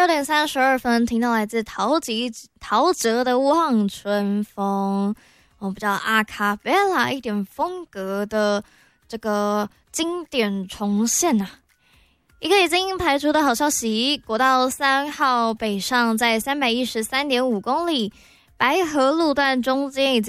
6点32分，听到来自陶喆的《望春风》，比较阿卡贝拉一点风格的这个经典重现啊。一个已经排除的好消息，国道3号北上在313.5公里，白河路段中间以及